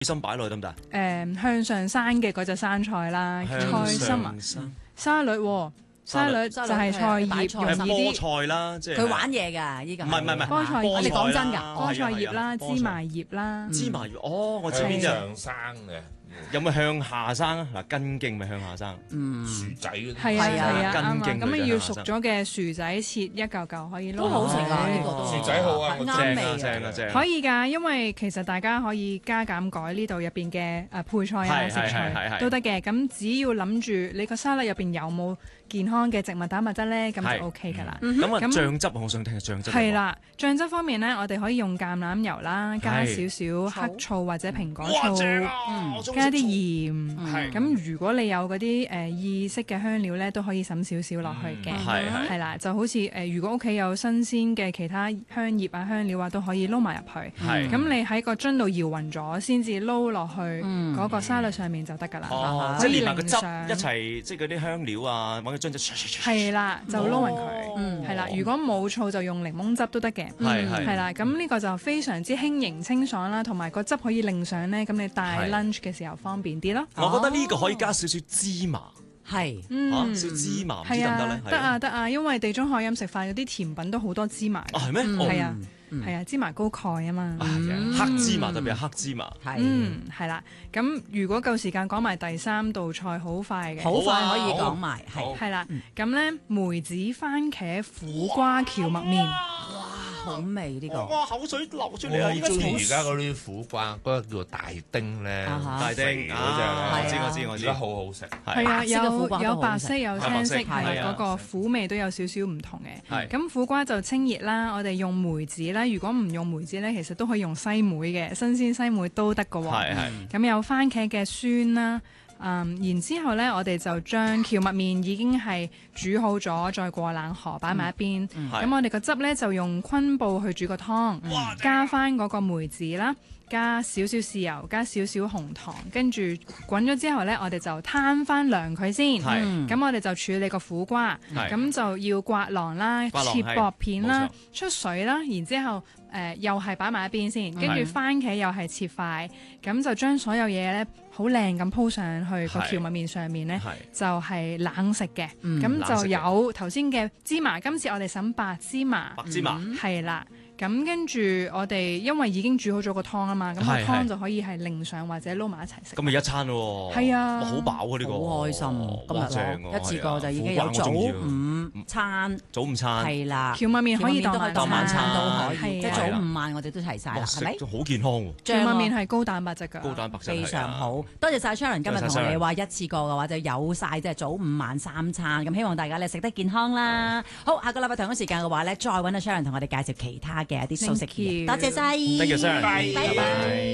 心擺落去得唔得？ 向上山嘅嗰隻生菜啦，菜心啊，沙律就係菜葉，容易啲。 菠菜啦，即係佢玩嘢㗎，依個唔係菠菜葉， 我哋講真㗎， 菠菜葉啦，芝麻葉啦， 芝麻葉。哦，我知邊隻向上生嘅， 有冇向下生啊？嗱，根莖咪向下生。 薯仔嗰啲。 係啊，啱啊。 根莖咁啊，要熟咗嘅薯仔切一嚿嚿可以撈。 都好食啊！呢個都薯仔好啊， 啱味正啊！ 可以㗎，因為其實大家可以加減改呢度入邊嘅配菜啊、食材都得嘅。咁只要諗住你個沙律入邊有冇健康嘅植物蛋白質咧，咁就 OK 㗎啦。 咁啊，醬汁我想聽下醬汁。 係啦，醬汁方面咧，我哋可以用橄欖油啦，加少少黑醋或者蘋果醋，加啲鹽。咁如果你有嗰啲意式嘅香料咧，都可以揼少少落去嘅。係啦，就好似如果屋企有新鮮嘅其他香葉啊、香料啊，都可以撈埋入去。咁你喺個樽度搖勻咗，先至撈落去嗰個沙律上面就得㗎啦。 即係連埋個汁一齊，即係嗰啲香料啊，揾個樽仔。 係啦，就撈勻佢。係啦，如果冇醋就用檸檬汁都得嘅。係啦，咁呢個就非常之輕盈清爽啦，同埋個汁可以淋上咧，咁你帶 lunch 嘅時候方便啲咯。 我覺得呢個可以加少少芝麻。 係， 少芝麻唔知得唔得咧？ 得啊得啊，因為地中海飲食法嗰啲甜品都好多芝麻。 係咩？ 係啊，芝麻高鈣啊嘛。 黑芝麻特別係黑芝麻。 係啦。咁如果夠時間講埋第三道菜，好快嘅。 好快可以講埋， 係啦。咁咧梅子番茄苦瓜蕎麥麵。 好味呢個。 哇！口水流出嚟啊！ 我好中意而家嗰啲苦瓜，嗰個叫做大丁咧， 大丁嗰隻咧， 我知， 而家好好食。 係啊，有白色有青色，係嗰個苦味都有少少唔同嘅。咁苦瓜就清熱啦，我哋用梅子啦。如果唔用梅子咧，其實都可以用西梅嘅，新鮮西梅都得㗎喎。咁有番茄嘅酸啦。然之後咧，我哋就將蕎麥麵已經係煮好咗，再過冷河擺埋一邊。咁我哋個汁咧就用昆布去煮個湯，加翻嗰個梅子啦，加少少豉油，加少少紅糖，跟住滾咗之後咧，我哋就攤翻涼佢先。咁我哋就處理個苦瓜，咁就要刮囊啦，切薄片啦，出水啦，然之後又係擺埋一邊先，跟住番茄又係切塊，咁就將所有嘢咧好靚咁鋪上去個蕎麥麵上面咧，就係冷食嘅。咁就有頭先嘅芝麻，今次我哋揾白芝麻，係啦。咁跟住我哋因為已經煮好咗個湯啊嘛，咁個湯就可以係淋上或者撈埋一齊食。 咁咪一餐咯喎。係啊， 好飽啊呢個。 好開心，今日一次過就已經有早午餐。係啦， 蕎麥麵可以當晚餐都可以， 即係早午晚我哋都齊晒啦，係咪？ 好健康喎。 蕎麥麵係高蛋白質㗎。 高蛋白質非常好。多謝晒 Sharon 今日同你話一次過嘅話就有晒即係早午晚三餐，咁希望大家咧食得健康啦。好，下個禮拜同一時間嘅話咧，再揾阿 Sharon 同我哋介紹其他嘅一啲素食嘢。多謝晒， 多謝 Sharon，拜拜。